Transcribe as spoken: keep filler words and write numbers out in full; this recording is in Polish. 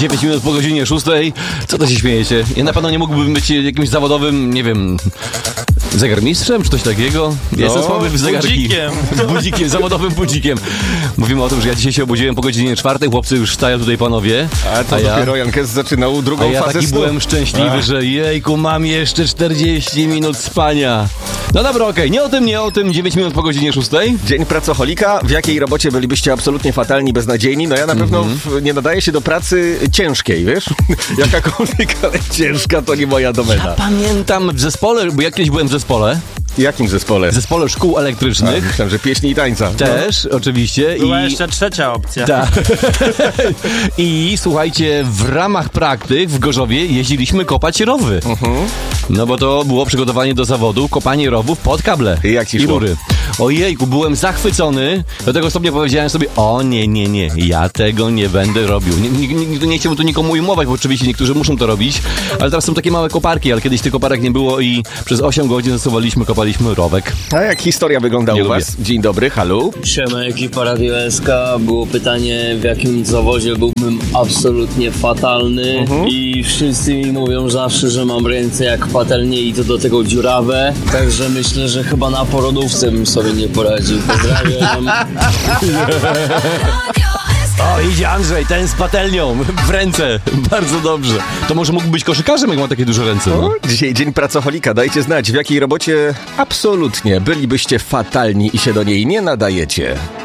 dziewięć minut po godzinie szóstej. Co to się śmiejecie? Ja na pewno nie mógłbym być jakimś zawodowym, nie wiem, zegarmistrzem czy coś takiego. Ja jestem słaby w zegarki. Budzikiem. Budzikiem, zawodowym budzikiem. Mówimy o tym, że ja dzisiaj się obudziłem po godzinie czwartej, chłopcy już wstają tutaj panowie. A to a ja, dopiero Jankes zaczynał drugą a ja fazę taki snu. byłem szczęśliwy, Ach. że jejku, mam jeszcze czterdzieści minut spania. No dobra, okej, okay. nie o tym, nie o tym, dziewięć minut po godzinie szóstej. Dzień pracoholika. W jakiej robocie bylibyście absolutnie fatalni, beznadziejni? No ja na pewno Mhm. w, nie nadaję się do pracy ciężkiej, wiesz? Jakakolwiek, ale ciężka to nie moja domena. Ja pamiętam w zespole, bo ja kiedyś byłem w zespole, W jakim zespole? w zespole szkół A, elektrycznych. myślałem, że pieśni i tańca. Też, oczywiście. Była I... jeszcze trzecia opcja. Tak. I słuchajcie, w ramach praktyk w Gorzowie jeździliśmy kopać rowy. Uh-huh. No bo to było przygotowanie do zawodu, kopanie rowów pod kable. I jak ci I szło? rury. Ojejku, byłem zachwycony. Do tego stopnia powiedziałem sobie, o nie, nie, nie, ja tego nie będę robił. Nie, nie, nie, nie chciałbym tu nikomu ujmować, bo oczywiście niektórzy muszą to robić, ale teraz są takie małe koparki, ale kiedyś tych koparek nie było i przez osiem godzin zasuwaliśmy, kopaliśmy rowek. A jak historia wygląda Nie u was? Dzień dobry, halo. Siema, ekipa Radio S K. Było pytanie, w jakim zawodzie byłbym absolutnie fatalny i wszyscy mi mówią zawsze, że mam ręce jak patelnie i to do tego dziurawe, także myślę, że chyba na porodówce bym sobie nie poradził. Pozdrawiam. O, idzie Andrzej, ten z patelnią w ręce. Bardzo dobrze. To może mógł być koszykarzem, jak ma takie duże ręce. No? O, dzisiaj dzień pracoholika. Dajcie znać, w jakiej robocie absolutnie bylibyście fatalni i się do niej nie nadajecie.